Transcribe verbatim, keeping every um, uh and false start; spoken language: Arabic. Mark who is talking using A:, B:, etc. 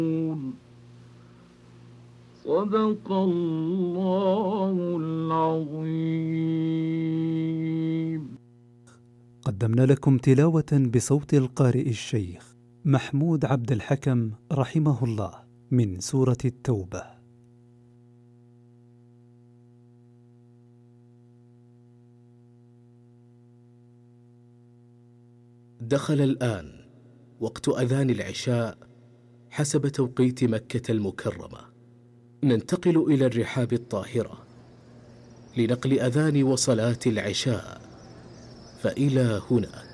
A: صدق الله العظيم.
B: قدمنا لكم تلاوة بصوت القارئ الشيخ محمود عبد الحكم رحمه الله من سورة التوبة.
C: دخل الآن وقت أذان العشاء حسب توقيت مكة المكرمة. ننتقل إلى الرحاب الطاهرة لنقل أذان وصلاة العشاء، فإلى هنا